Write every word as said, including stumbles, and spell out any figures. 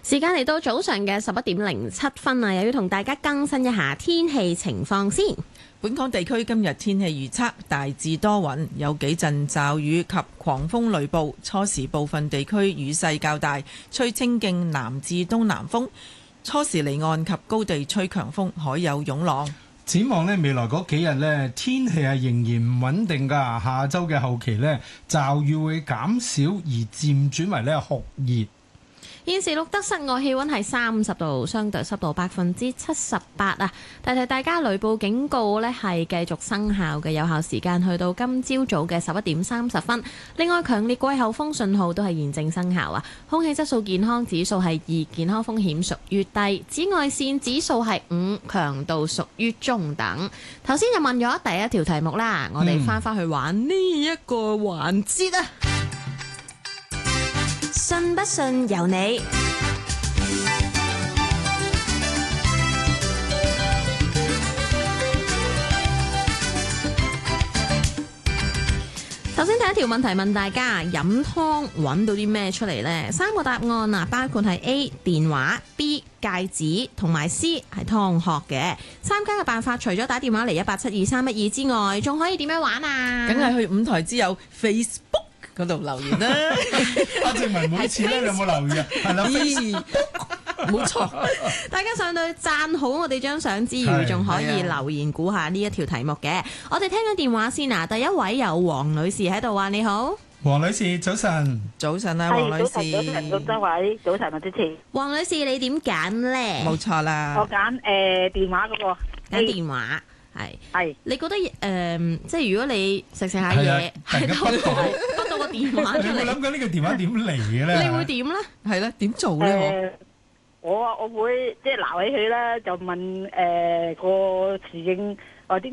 時間嚟到早上嘅十一點零七分啊，又要同大家更新一下天氣情況先。 本港地區今日天氣預測大致多雲，有幾陣驟雨及狂風雷暴，初時部分地區雨勢較大，吹清勁南至東南風，初時離岸及高地吹強風，海有湧浪。 展望呢，未來嗰幾日呢，天氣係仍然唔穩定㗎。下週嘅後期呢，驟雨會減少而漸轉為呢酷熱。 現時錄得室外氣溫係三十度，相對濕度百分之七十八啊！提提大家，雷暴警告呢係繼續生效嘅，有效時間去到今朝早嘅十一點三十分。另外，強烈季候風信號都係現正生效啊！空氣質素健康指數係二，健康風險屬於低；紫外線指數係五，強度屬於中等。頭先就問咗第一條題目啦，我哋翻返去玩呢一個環節啊！信不信由你。首先第一條問題問大家，飲湯揾到啲咩出嚟呢？三個答案啊，包括係 A 電話、B 戒指同埋 C 係湯殼嘅。參加嘅辦法除咗打電話嚟一八七二三一二之外，仲可以點樣玩啊？ 梗係去五台之友 Facebook嗰度留言啦。 阿靜文每次咧，你有冇留意啊？係啦， 冇錯。 大家上到去讚好我哋張相之餘，仲可以留言估下呢一條題目嘅。我哋聽緊電話先啊！第一位有黃女士喺度啊，你好， 黃女士早晨， 早晨啊，黃女士。 早晨，早晨，各位早晨啊，主持。 黃女士你點揀咧？ 冇錯啦。 我揀誒電話嗰個。 揀電話。係， 係， 你覺得誒、呃，即係如果你食食下嘢，係突然間筆到個電話出嚟， 你會諗緊呢個電話點嚟嘅咧？ 你會點咧？ 係咧，點做咧？ 誒，我啊，我會即係撈起佢啦，就問誒個侍應或啲